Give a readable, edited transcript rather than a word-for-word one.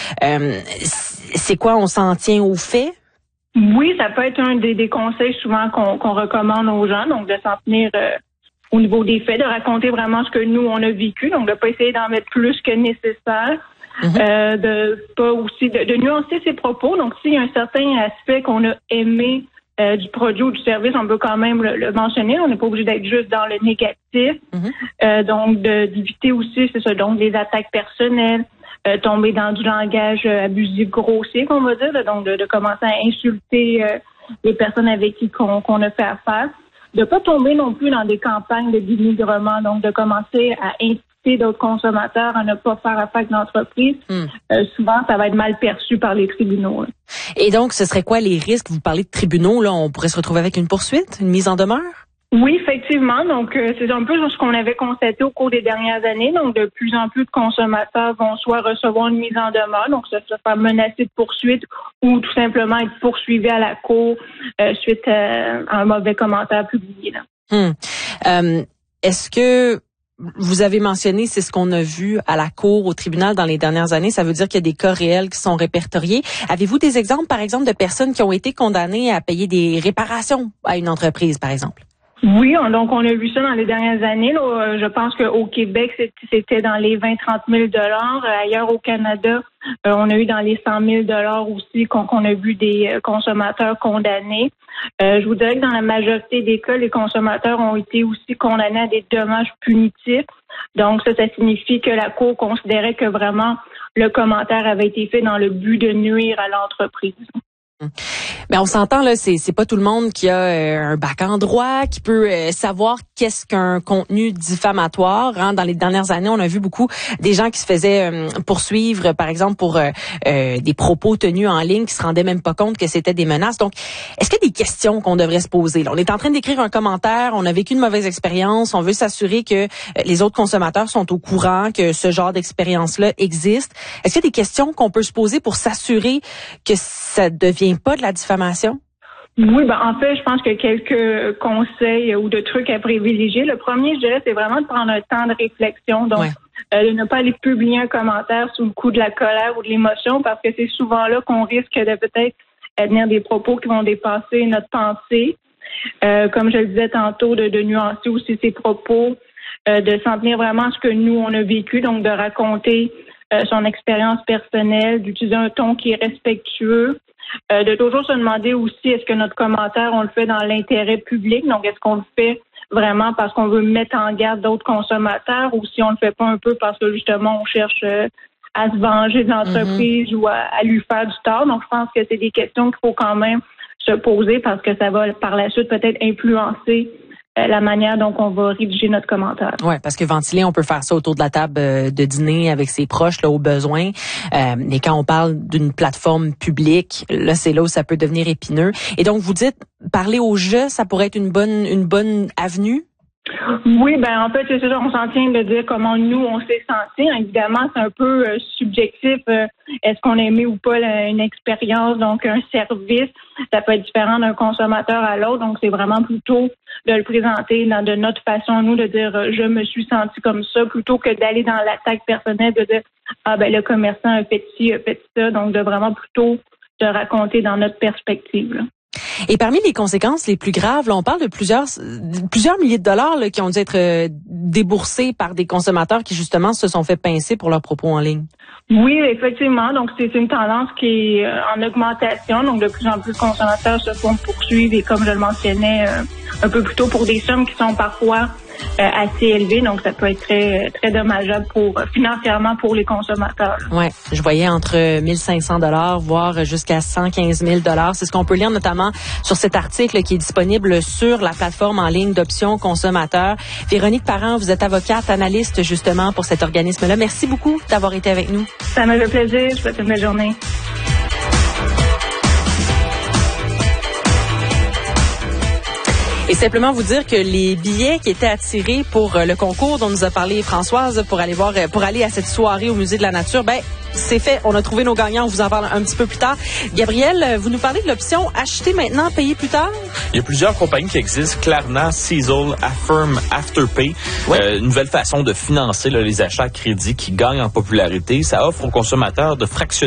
C'est quoi, on s'en tient aux faits? Oui, ça peut être un des conseils souvent qu'on recommande aux gens, donc de s'en tenir au niveau des faits, de raconter vraiment ce que nous, on a vécu, donc de pas essayer d'en mettre plus que nécessaire, de pas aussi de nuancer ses propos. Donc, s'il y a un certain aspect qu'on a aimé du produit ou du service, on peut quand même le mentionner. On n'est pas obligé d'être juste dans le négatif. Donc, d'éviter aussi, c'est ça, donc des attaques personnelles, tomber dans du langage abusif, grossier, qu'on va dire, donc de commencer à insulter les personnes avec qui qu'on a fait affaire. De pas tomber non plus dans des campagnes de dénigrement, donc de commencer à inciter d'autres consommateurs à ne pas faire affaire avec l'entreprise. Souvent, ça va être mal perçu par les tribunaux. Là. Et donc, ce serait quoi les risques? Vous parlez de tribunaux, là, on pourrait se retrouver avec une poursuite, une mise en demeure? Oui, effectivement. Donc, c'est un peu ce qu'on avait constaté au cours des dernières années. Donc, de plus en plus de consommateurs vont soit recevoir une mise en demeure, donc se faire menacer de poursuite ou tout simplement être poursuivis à la cour suite à un mauvais commentaire publié. Là. Est-ce que vous avez mentionné, c'est ce qu'on a vu à la cour, au tribunal dans les dernières années. Ça veut dire qu'il y a des cas réels qui sont répertoriés. Avez-vous des exemples, par exemple, de personnes qui ont été condamnées à payer des réparations à une entreprise, par exemple? Oui, donc on a vu ça dans les dernières années. Là. Je pense qu'au Québec, c'était dans les 20-30 000 $. Ailleurs au Canada, on a eu dans les 100 000 $ aussi qu'on a vu des consommateurs condamnés. Je vous dirais que dans la majorité des cas, les consommateurs ont été aussi condamnés à des dommages punitifs. Donc ça signifie que la Cour considérait que vraiment le commentaire avait été fait dans le but de nuire à l'entreprise. Mais on s'entend là, c'est pas tout le monde qui a un bac en droit, qui peut savoir qu'est-ce qu'un contenu diffamatoire. Hein. Dans les dernières années, on a vu beaucoup des gens qui se faisaient poursuivre, par exemple pour des propos tenus en ligne, qui se rendaient même pas compte que c'était des menaces. Donc, est-ce qu'il y a des questions qu'on devrait se poser? Là, on est en train d'écrire un commentaire, on a vécu une mauvaise expérience, on veut s'assurer que les autres consommateurs sont au courant que ce genre d'expérience-là existe. Est-ce qu'il y a des questions qu'on peut se poser pour s'assurer que ça devient pas de la diffamation? Oui, en fait, je pense qu'il y a quelques conseils ou de trucs à privilégier. Le premier, je dirais, c'est vraiment de prendre un temps de réflexion. Donc, de ne pas aller publier un commentaire sous le coup de la colère ou de l'émotion, parce que c'est souvent là qu'on risque de peut-être tenir des propos qui vont dépasser notre pensée. Comme je le disais tantôt, de nuancer aussi ses propos, de s'en tenir vraiment à ce que nous, on a vécu, donc de raconter son expérience personnelle, d'utiliser un ton qui est respectueux. De toujours se demander aussi, est-ce que notre commentaire, on le fait dans l'intérêt public? Donc, est-ce qu'on le fait vraiment parce qu'on veut mettre en garde d'autres consommateurs ou si on le fait pas un peu parce que, justement, on cherche à se venger de l'entreprise ou à lui faire du tort? Donc, je pense que c'est des questions qu'il faut quand même se poser parce que ça va, par la suite, peut-être influencer la manière dont on va rédiger notre commentaire. Ouais, parce que ventiler, on peut faire ça autour de la table de dîner avec ses proches, là, au besoin. Mais quand on parle d'une plateforme publique, là, c'est là où ça peut devenir épineux. Et donc, vous dites, parler au jeu, ça pourrait être une bonne avenue? Oui, en fait, c'est ça, on s'en tient de dire comment nous, on s'est senti. Évidemment, c'est un peu subjectif. Est-ce qu'on a aimé ou pas une expérience, donc un service? Ça peut être différent d'un consommateur à l'autre. Donc, c'est vraiment plutôt de le présenter de notre façon, nous, de dire je me suis senti comme ça, plutôt que d'aller dans l'attaque personnelle, de dire le commerçant a fait ci, a fait ça. Donc, de vraiment plutôt de raconter dans notre perspective, là. Et parmi les conséquences les plus graves, là, on parle de plusieurs milliers de dollars là, qui ont dû être déboursés par des consommateurs qui, justement, se sont fait pincer pour leurs propos en ligne. Oui, effectivement. Donc, c'est une tendance qui est en augmentation. Donc, de plus en plus de consommateurs se font poursuivre et, comme je le mentionnais un peu plus tôt, pour des sommes qui sont parfois assez élevées. Donc, ça peut être très, très dommageable financièrement pour les consommateurs. Ouais, je voyais entre 1 500 $, voire jusqu'à 115 000 $. C'est ce qu'on peut lire notamment sur cet article qui est disponible sur la plateforme en ligne d'Options consommateurs. Véronique Parent, vous êtes avocate, analyste justement pour cet organisme-là. Merci beaucoup d'avoir été avec nous. Ça m'a fait plaisir. Je vous souhaite une belle journée. Et simplement vous dire que les billets qui étaient attirés pour le concours dont nous a parlé Françoise pour aller à cette soirée au Musée de la Nature, c'est fait. On a trouvé nos gagnants. On vous en parle un petit peu plus tard. Gabriel, vous nous parlez de l'option acheter maintenant, payer plus tard? Il y a plusieurs compagnies qui existent. Klarna, Sezzle, Affirm, Afterpay. Une nouvelle façon de financer les achats à crédit qui gagnent en popularité. Ça offre aux consommateurs de fractionner